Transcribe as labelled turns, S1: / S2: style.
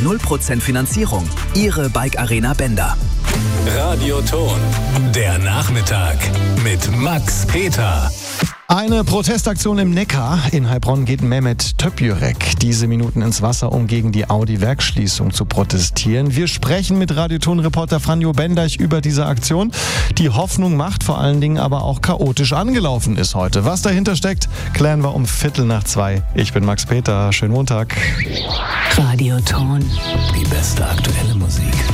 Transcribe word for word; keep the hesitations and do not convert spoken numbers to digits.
S1: null Prozent Finanzierung. Ihre Bike Arena Bender.
S2: Radioton, der Nachmittag mit Max Peter.
S3: Eine Protestaktion im Neckar. In Heilbronn geht Mehmet Töpjürek diese Minuten ins Wasser, um gegen die Audi-Werksschließung zu protestieren. Wir sprechen mit Radioton-Reporter Franjo Bendeich über diese Aktion, die Hoffnung macht, vor allen Dingen aber auch chaotisch angelaufen ist heute. Was dahinter steckt, klären wir um Viertel nach zwei. Ich bin Max Peter. Schönen Montag.
S1: Radioton. Die beste aktuelle